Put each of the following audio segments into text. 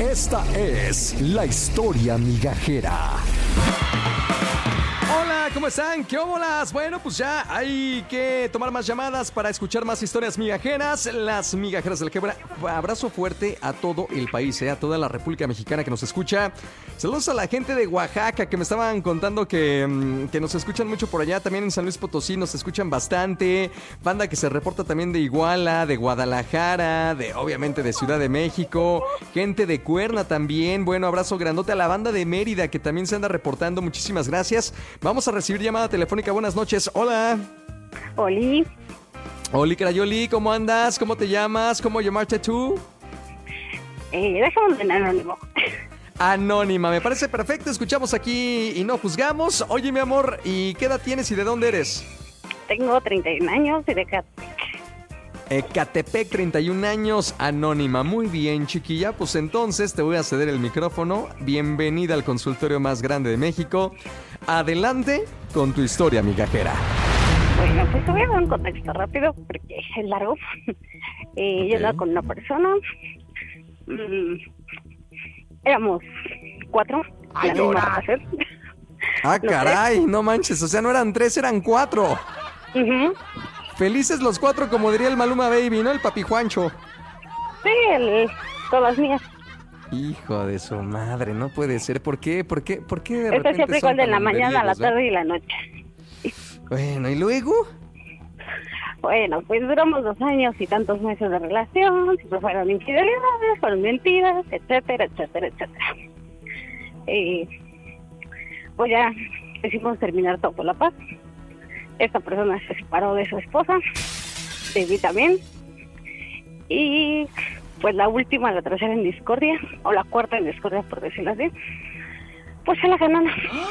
Esta es la historia migajera. Hola, ¿cómo están? ¿Qué óbolas? Bueno, pues ya hay que tomar más llamadas para escuchar más historias migajeras. Las migajeras del quebra. Abrazo fuerte a todo el país, a toda la República Mexicana que nos escucha. Saludos a la gente de Oaxaca que me estaban contando que nos escuchan mucho por allá. También en San Luis Potosí nos escuchan bastante. Banda que se reporta también de Iguala, de Guadalajara, obviamente de Ciudad de México. Gente de Cuerna también. Bueno, abrazo grandote a la banda de Mérida que también se anda reportando. Muchísimas gracias. Vamos a recibir llamada telefónica. Buenas noches. Hola. Oli. Oli, Crayoli, ¿cómo andas? ¿Cómo te llamas? ¿Cómo llamarte tú? Dejamos en anónimo. Anónima, me parece perfecto. Escuchamos aquí y no juzgamos. Oye, mi amor, ¿y qué edad tienes y de dónde eres? Tengo 31 años y de Ecatepec. Ecatepec, 31 años, anónima. Muy bien, chiquilla. Pues entonces te voy a ceder el micrófono. Bienvenida al consultorio más grande de México. Adelante con tu historia migajera. Bueno, pues te voy a dar un contexto rápido porque es largo. Yo andaba con una persona. Éramos 4. ¡Ay, llora! Ah, caray, no manches. O sea, no eran 3, eran 4. Uh-huh. Felices los 4, como diría el Maluma Baby, ¿no? El Papi Juancho. Sí, todas mías. Hijo de su madre, no puede ser. ¿Por qué? ¿Por qué de repente Esto siempre igual de la mañana, la tarde y la noche. Bueno, ¿y luego? Bueno, pues duramos 2 años y tantos meses de relación, siempre fueron infidelidades, fueron mentiras, etcétera, etcétera, etcétera. Pues ya decidimos terminar todo por la paz. Esta persona se separó de su esposa, de mí también, y pues la tercera en discordia, o la cuarta en discordia por decirlo así, pues se la ganó.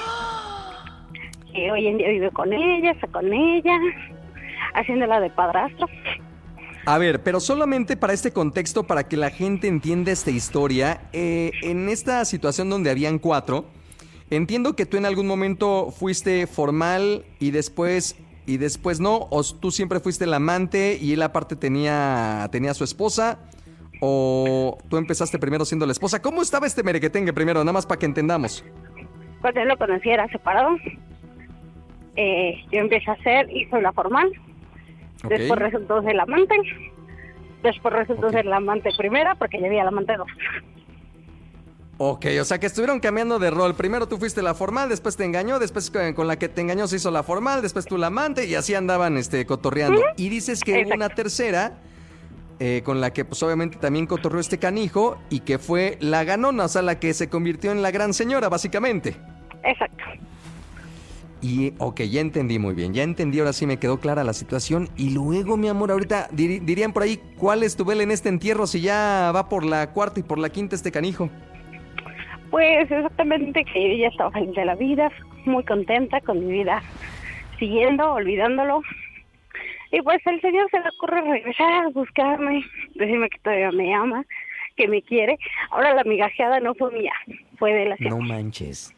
Y hoy en día vive con ella, está con ella, haciéndola de padrastro. A ver, pero solamente para este contexto, para que la gente entienda esta historia, en esta situación donde habían 4, entiendo que tú en algún momento fuiste formal y después no, o tú siempre fuiste el amante y él aparte tenía a su esposa, o tú empezaste primero siendo la esposa. ¿Cómo estaba este merequetengue primero, nada más para que entendamos? Cuando él lo conocí era separado. Yo empecé a hizo la formal. Okay. Después resultó ser el amante. Después resultó ser la amante primera, porque ya había la amante 2. Ok, o sea que estuvieron cambiando de rol. Primero tú fuiste la formal, después te engañó, después con la que te engañó se hizo la formal, después tú la amante y así andaban cotorreando. Uh-huh. Y dices que hubo una tercera con la que pues obviamente también cotorreó este canijo y que fue la ganona, o sea, la que se convirtió en la gran señora, básicamente. Exacto. Y, ok, ya entendí muy bien, ya entendí, ahora sí me quedó clara la situación. Y luego, mi amor, ahorita dirían por ahí, ¿cuál es tu vela en este entierro si ya va por la cuarta y por la quinta este canijo? Pues exactamente que yo ya estaba feliz de la vida, muy contenta con mi vida, siguiendo, olvidándolo. Y pues el señor se le ocurre regresar, buscarme, decirme que todavía me ama, que me quiere. Ahora la migajeada no fue mía, fue de la señora. No manches.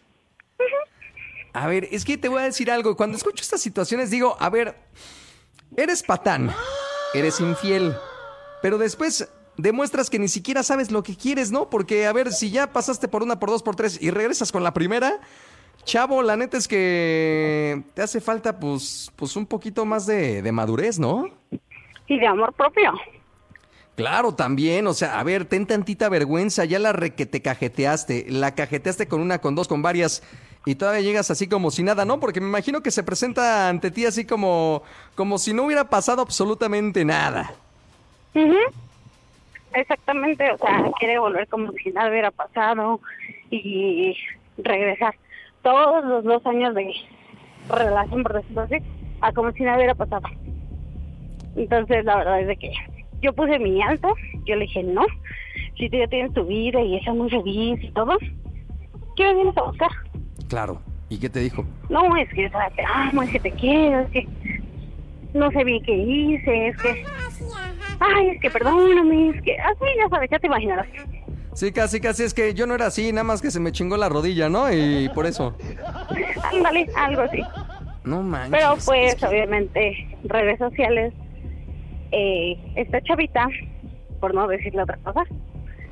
A ver, es que te voy a decir algo. Cuando escucho estas situaciones digo, a ver, eres patán, eres infiel, pero después demuestras que ni siquiera sabes lo que quieres, ¿no? Porque, a ver, si ya pasaste por 1, por 2, por 3 y regresas con la primera, chavo, la neta es que te hace falta, pues un poquito más de madurez, ¿no? Y de amor propio. Claro, también, o sea, a ver, ten tantita vergüenza, ya la te cajeteaste, la cajeteaste con 1, con 2, con varias, y todavía llegas así como si nada, ¿no? Porque me imagino que se presenta ante ti así como si no hubiera pasado absolutamente nada. Uh-huh. Exactamente, o sea, quiere volver como si nada hubiera pasado y regresar todos los 2 años de relación, por decirlo así, a como si nada hubiera pasado. Entonces, la verdad es de que yo puse mi alto, yo le dije, no, si tú ya tienes tu vida y estás muy feliz y todo, ¿qué me vienes a buscar? Claro, ¿y qué te dijo? No, es que te amo, es que te quiero, es que no sé bien qué hice, es que... Ay, es que perdóname, es que... Así, ya sabes, ya te imaginarás. Sí, casi, es que yo no era así, nada más que se me chingó la rodilla, ¿no? Y por eso. Ándale, algo así. No manches. Pero pues, es que... obviamente, redes sociales, esta chavita, por no decirle otra cosa,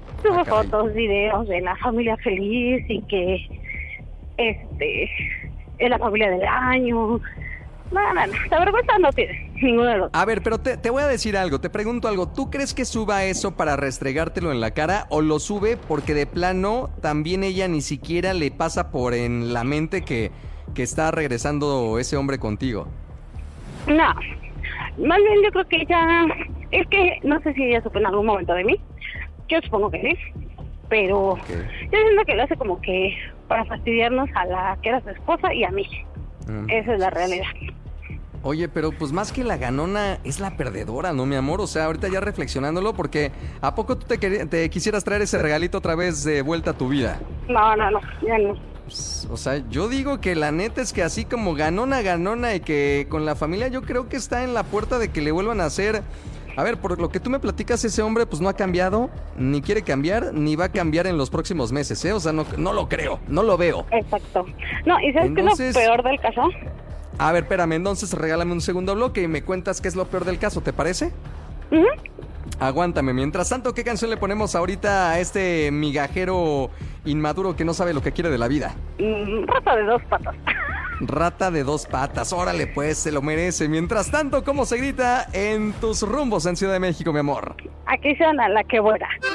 Sube caray. fotos, videos de la familia feliz y que es la familia del año. No, la vergüenza no tiene ninguno de los. A ver, pero te voy a decir algo, te pregunto algo. ¿Tú crees que suba eso para restregártelo en la cara o lo sube porque de plano también ella ni siquiera le pasa por en la mente que está regresando ese hombre contigo? No, más bien yo creo que ella, es que no sé si ella supo en algún momento de mí, yo supongo que sí, pero Ok. yo siento que lo hace como que para fastidiarnos a la que era su esposa y a mí, esa es la realidad. Oye, pero pues más que la ganona es la perdedora, ¿no, mi amor? O sea, ahorita ya reflexionándolo, porque ¿a poco tú te quisieras traer ese regalito otra vez de vuelta a tu vida? No, ya no. Pues, o sea, yo digo que la neta es que así como ganona y que con la familia yo creo que está en la puerta de que le vuelvan a hacer. A ver, por lo que tú me platicas, ese hombre pues no ha cambiado, ni quiere cambiar, ni va a cambiar en los próximos meses, ¿eh? O sea, no lo creo, no lo veo. Exacto. No, ¿y sabes Entonces, qué es lo peor del caso? A ver, espérame, entonces regálame un segundo bloque y me cuentas qué es lo peor del caso, ¿te parece? Ujú. Aguántame. Mientras tanto, ¿qué canción le ponemos ahorita a este migajero inmaduro que no sabe lo que quiere de la vida? Rata de dos patas. Rata de dos patas. Órale, pues, se lo merece. Mientras tanto, ¿cómo se grita en tus rumbos en Ciudad de México, mi amor? Aquí suena la que buena.